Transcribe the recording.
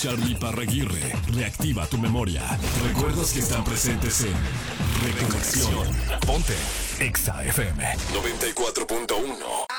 Charlie Parraguirre reactiva tu memoria. Recuerdos que están presentes en Reconexión. Ponte Exa FM 94.1.